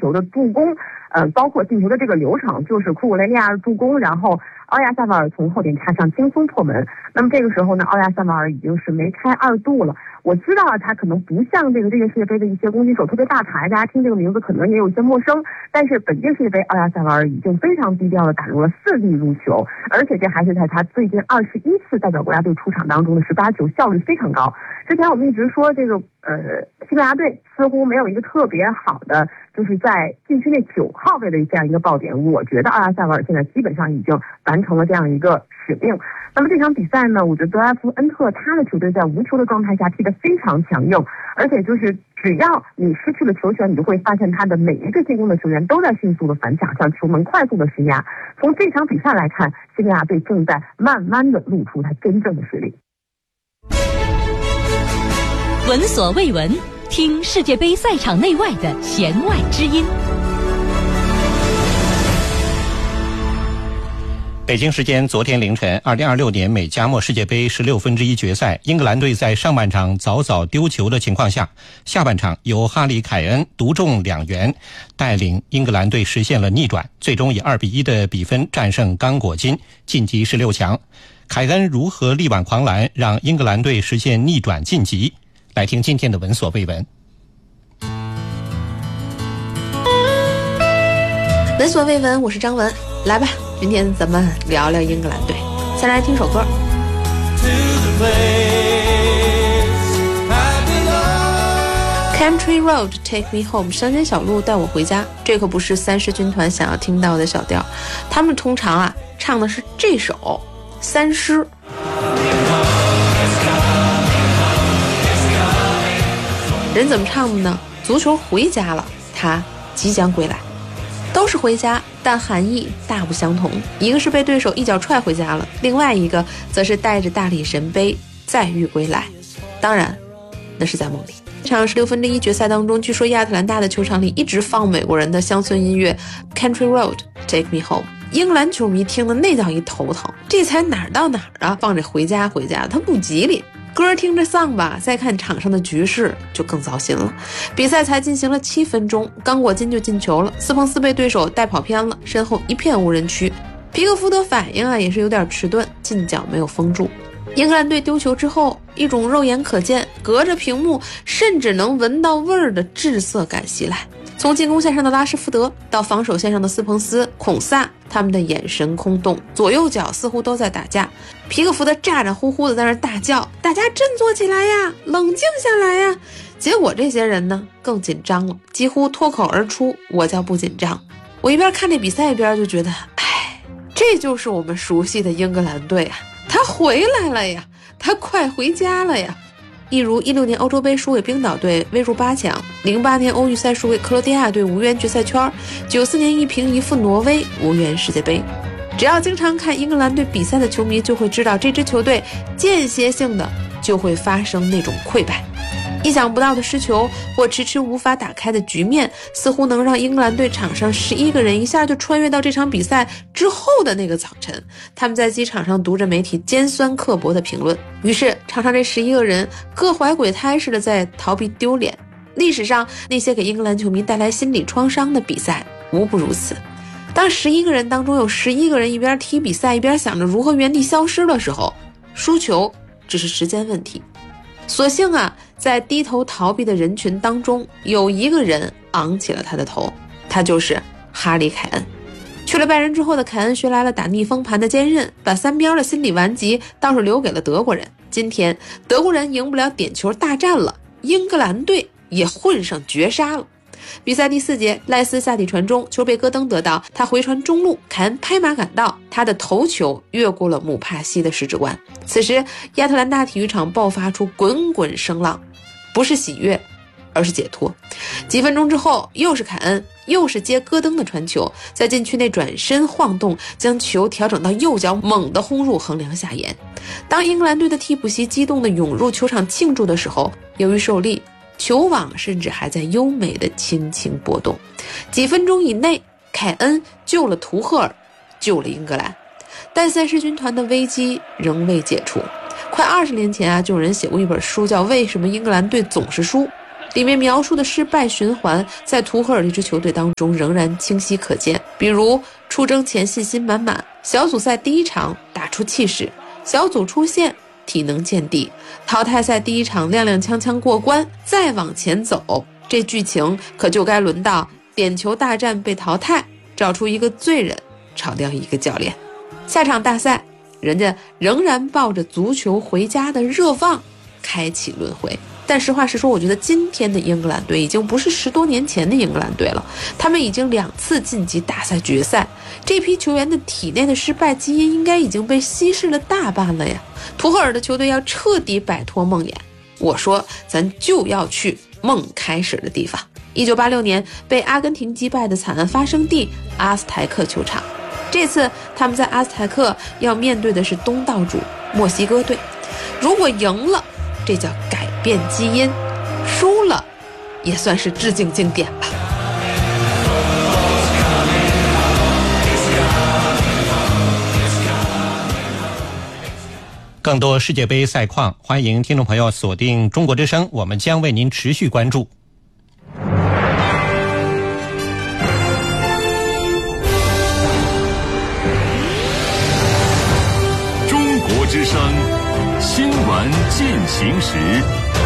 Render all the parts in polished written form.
球的助攻，包括进球的这个流程，就是库库雷利亚助攻，然后奥亚萨瓦尔从后点插上轻松破门。那么这个时候呢，奥亚萨瓦尔已经是梅开2度了。我知道他可能不像这个世界杯的一些攻击手特别大牌，大家听这个名字可能也有一些陌生，但是本届世界杯奥亚萨瓦尔已经非常低调的打入了4粒入球，而且这还是在他最近21次代表国家队出场当中的18球，效率非常高。之前我们一直说这个西班牙队似乎没有一个特别好的就是在禁区内9号位的这样一个爆点，我觉得奥亚萨瓦尔现在基本上已经完成了这样一个使命。那么这场比赛呢，我觉得德拉夫恩特他的球队在无球的状态下踢得非常强硬，而且就是只要你失去了球权，你就会发现他的每一个进攻的球员都在迅速的反抢，向球门快速的施压。从这场比赛来看，西班牙队正在慢慢的露出他真正的实力。 闻所未闻，听世界杯赛场内外的弦外之音。 北京时间昨天凌晨，2026年美加墨世界杯16分之一决赛，英格兰队在上半场早早丢球的情况下，下半场由哈里凯恩独中2元，带领英格兰队实现了逆转，最终以2-1的比分战胜刚果金，晋级16强。凯恩如何力挽狂澜，让英格兰队实现逆转晋级？来听今天的闻所未闻。 闻所未闻，我是张文，来吧，今天咱们聊聊英格兰队。先来听首歌。Country Road Take Me Home， 乡间小路带我回家。这可不是三狮军团想要听到的小调，他们通常唱的是这首三狮。人怎么唱的呢？足球回家了，他即将归来。都是回家，但含义大不相同。一个是被对手一脚踹回家了，另外一个则是带着大力神杯再遇归来。当然，那是在梦里。这场16分之一决赛当中，据说亚特兰大的球场里一直放美国人的乡村音乐 Country Road Take Me Home。英格兰球迷听的那叫一头疼，这才哪儿到哪儿啊，放着回家回家，他不吉利。歌听着丧吧，再看场上的局势就更糟心了。比赛才进行了7分钟，刚果金就进球了，斯彭斯被对手带跑偏了，身后一片无人区。皮克福德反应也是有点迟钝，近角没有封住。英格兰队丢球之后，一种肉眼可见、隔着屏幕甚至能闻到味儿的滞涩感袭来。从进攻线上的拉什福德到防守线上的斯彭斯、孔萨，他们的眼神空洞，左右脚似乎都在打架。皮克福德咋咋呼呼的在那大叫：“大家振作起来呀，冷静下来呀！”结果这些人呢更紧张了，几乎脱口而出：“我叫不紧张。”我一边看这比赛一边就觉得，这就是我们熟悉的英格兰队啊，他回来了呀，他快回家了呀。一如16年欧洲杯输给冰岛队未入8强，08年欧预赛输给克罗地亚队无缘决赛圈，94年1平1负挪威无缘世界杯。只要经常看英格兰队比赛的球迷就会知道，这支球队间歇性的就会发生那种溃败。意想不到的失球或迟迟无法打开的局面，似乎能让英格兰队场上11个人一下就穿越到这场比赛之后的那个早晨。他们在机场上读着媒体尖酸刻薄的评论，于是场上这11个人各怀鬼胎似的在逃避丢脸。历史上那些给英格兰球迷带来心理创伤的比赛无不如此。当11个人当中有11个人一边踢比赛一边想着如何原地消失的时候，输球只是时间问题。所幸在低头逃避的人群当中，有一个人昂起了他的头，他就是哈里凯恩。去了拜仁之后的凯恩学来了打逆风盘的坚韧，把3边的心理顽疾倒是留给了德国人。今天德国人赢不了点球大战了，英格兰队也混上绝杀了。比赛第4节，赖斯下底传中，球被戈登得到，他回传中路，凯恩拍马赶到，他的头球越过了姆帕西的十指关。此时亚特兰大体育场爆发出滚滚声浪，不是喜悦而是解脱。几分钟之后，又是凯恩，又是接戈登的传球，在禁区内转身晃动，将球调整到右脚，猛地轰入横梁下沿。当英格兰队的替补席激动地涌入球场庆祝的时候，由于受力，球网甚至还在优美的轻轻波动。几分钟以内，凯恩救了图赫尔，救了英格兰，但三狮军团的危机仍未解除。快20年前就有人写过一本书叫《为什么英格兰队总是输》， 里面描述的失败循环在图赫尔这支球队当中仍然清晰可见。比如出征前信心满满，小组赛第一场打出气势，小组出线体能见底，淘汰赛第一场踉踉跄跄过关，再往前走，这剧情可就该轮到点球大战被淘汰，找出一个罪人，炒掉一个教练。下场大赛人家仍然抱着足球回家的热望开启轮回。但实话实说，我觉得今天的英格兰队已经不是10多年前的英格兰队了，他们已经2次晋级大赛决赛，这批球员的体内的失败基因应该已经被稀释了大半了呀。图赫尔的球队要彻底摆脱梦魇，我说咱就要去梦开始的地方。1986年被阿根廷击败的惨案发生地阿斯台克球场，这次他们在阿斯台克要面对的是东道主墨西哥队，如果赢了这叫改变基因，输了也算是致敬经典吧。 更多世界杯赛况，欢迎听众朋友锁定中国之声，我们将为您持续关注。 中国之声新闻进行时。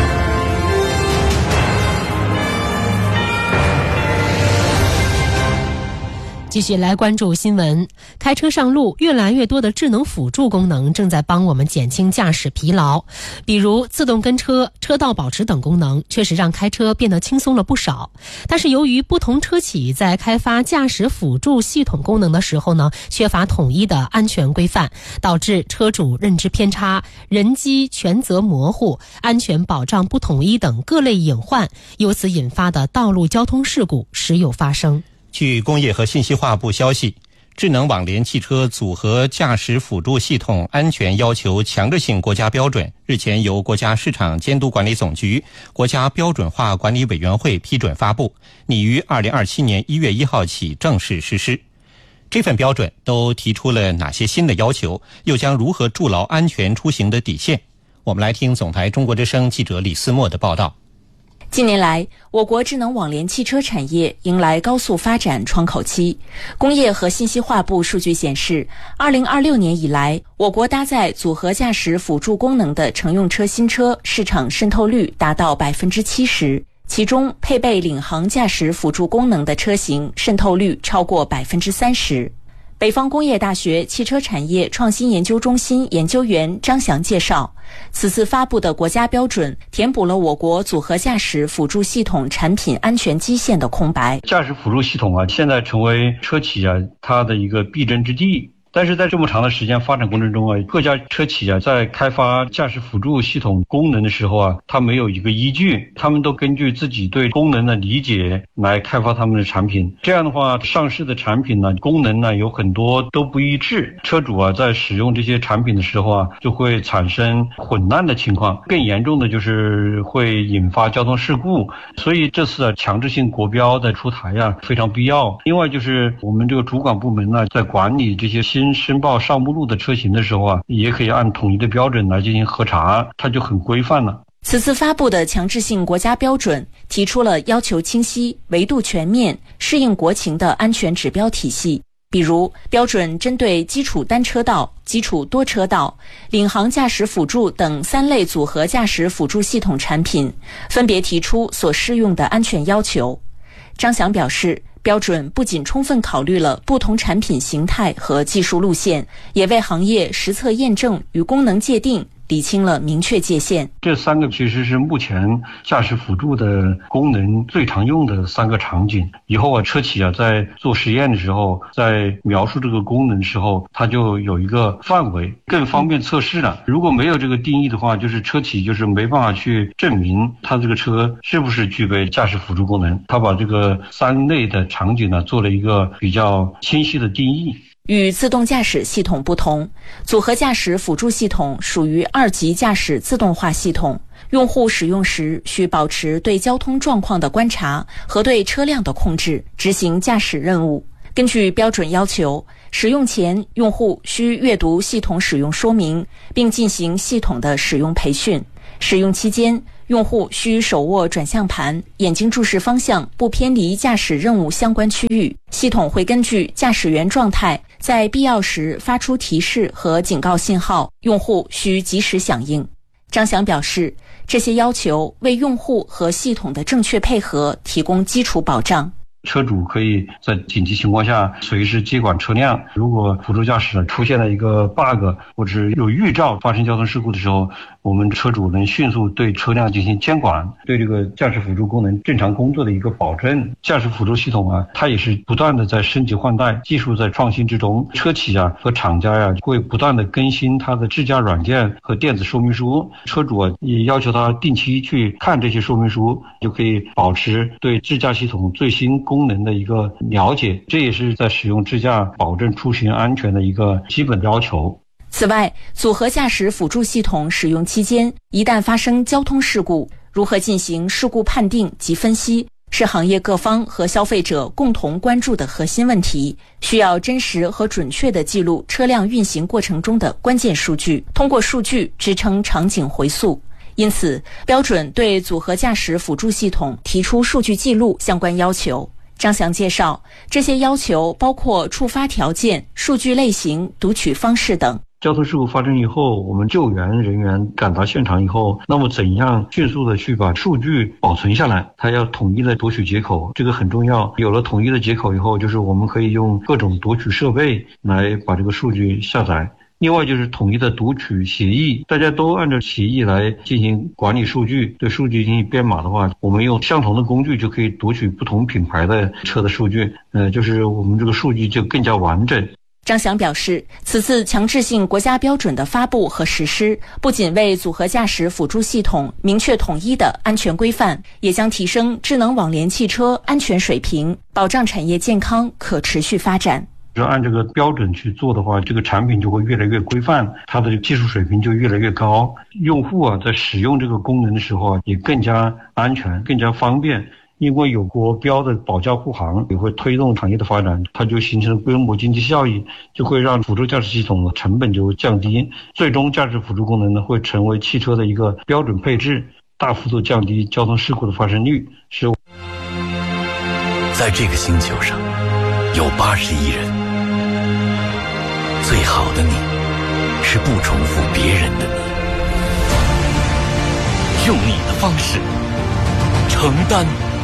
继续来关注新闻。开车上路，越来越多的智能辅助功能正在帮我们减轻驾驶疲劳，比如自动跟车、车道保持等功能，确实让开车变得轻松了不少。但是由于不同车企在开发驾驶辅助系统功能的时候呢，缺乏统一的安全规范，导致车主认知偏差、人机权责模糊、安全保障不统一等各类隐患，由此引发的道路交通事故时有发生。 据工业和信息化部消息，智能网联汽车组合驾驶辅助系统安全要求强制性国家标准日前由国家市场监督管理总局、国家标准化管理委员会批准发布，拟于2027年1月1号起正式实施。这份标准都提出了哪些新的要求，又将如何筑牢安全出行的底线？我们来听总台中国之声记者李思墨的报道。 近年来，我国智能网联汽车产业迎来高速发展窗口期。工业和信息化部数据显示，2026年以来，我国搭载组合驾驶辅助功能的乘用车新车市场渗透率达到70%，其中配备领航驾驶辅助功能的车型渗透率超过30%。北方工业大学汽车产业创新研究中心研究员张翔介绍，此次发布的国家标准填补了我国组合驾驶辅助系统产品安全基线的空白。 驾驶辅助系统现在成为车企它的一个必争之地。但是在这么长的时间发展过程中各家车企在开发驾驶辅助系统功能的时候它没有一个依据，他们都根据自己对功能的理解来开发他们的产品。这样的话，上市的产品功能有很多都不一致，车主在使用这些产品的时候就会产生混乱的情况，更严重的就是会引发交通事故。所以这次强制性国标的出台非常必要。另外就是我们这个主管部门在管理这些新申报上目录的车型的时候也可以按统一的标准来进行核查，它就很规范了。 此次发布的强制性国家标准提出了要求清晰、维度全面、适应国情的安全指标体系，比如标准针对基础单车道、基础多车道、领航驾驶辅助等3类组合驾驶辅助系统产品，分别提出所适用的安全要求。张翔表示，标准不仅充分考虑了不同产品形态和技术路线，也为行业实测验证与功能界定理清了明确界限。 这3个其实是目前驾驶辅助的功能最常用的3个场景。以后车企在做实验的时候，在描述这个功能的时候，它就有一个范围，更方便测试了。如果没有这个定义的话，就是车企就是没办法去证明它这个车是不是具备驾驶辅助功能。它把这个3类的场景做了一个比较清晰的定义。 与自动驾驶系统不同，组合驾驶辅助系统属于2级驾驶自动化系统，用户使用时需保持对交通状况的观察和对车辆的控制，执行驾驶任务。根据标准要求，使用前用户需阅读系统使用说明，并进行系统的使用培训。使用期间， 用户需手握转向盘，眼睛注视方向，不偏离驾驶任务相关区域。系统会根据驾驶员状态，在必要时发出提示和警告信号，用户需及时响应。张翔表示，这些要求为用户和系统的正确配合提供基础保障。 车主可以在紧急情况下随时接管车辆，如果辅助驾驶出现了一个 bug 或者是有预兆发生交通事故的时候，我们车主能迅速对车辆进行监管，对这个驾驶辅助功能正常工作的一个保证。驾驶辅助系统它也是不断的在升级换代，技术在创新之中。车企和厂家会不断的更新它的智驾软件和电子说明书，车主也要求他定期去看这些说明书，就可以保持对智驾系统最新功能的一个了解，这也是在使用智驾保证出行安全的一个基本要求。 此外，组合驾驶辅助系统使用期间，一旦发生交通事故，如何进行事故判定及分析，是行业各方和消费者共同关注的核心问题，需要真实和准确地记录车辆运行过程中的关键数据，通过数据支撑场景回溯。因此，标准对组合驾驶辅助系统提出数据记录相关要求。张翔介绍，这些要求包括触发条件、数据类型、读取方式等。 交通事故发生以后，我们救援人员赶到现场以后，那么怎样迅速的去把数据保存下来？它要统一的读取接口，这个很重要。有了统一的接口以后，就是我们可以用各种读取设备来把这个数据下载。另外就是统一的读取协议，大家都按照协议来进行管理数据，对数据进行编码的话，我们用相同的工具就可以读取不同品牌的车的数据，就是我们这个数据就更加完整。 张翔表示，此次强制性国家标准的发布和实施，不仅为组合驾驶辅助系统明确统一的安全规范，也将提升智能网联汽车安全水平，保障产业健康可持续发展。 按这个标准去做的话，这个产品就会越来越规范，它的技术水平就越来越高。用户在使用这个功能的时候也更加安全，更加方便。因为有国标的保驾护航，也会推动行业的发展，它就形成规模经济效益，就会让辅助驾驶系统的成本就降低，最终驾驶辅助功能会成为汽车的一个标准配置，大幅度降低交通事故的发生率。 在这个星球上有80亿人，最好的你是不重复别人的你，用你的方式承担，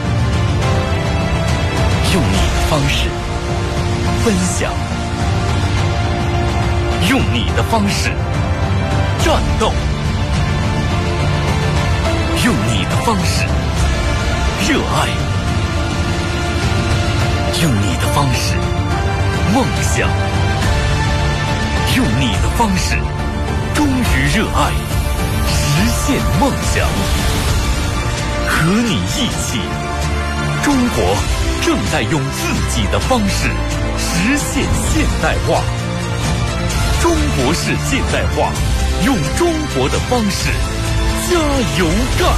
用你的方式分享，用你的方式战斗，用你的方式热爱，用你的方式梦想，用你的方式忠于热爱，实现梦想。和你一起，中国正在用自己的方式实现现代化。中国式现代化，用中国的方式加油干。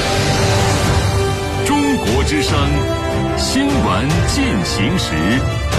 中国之声新闻进行时。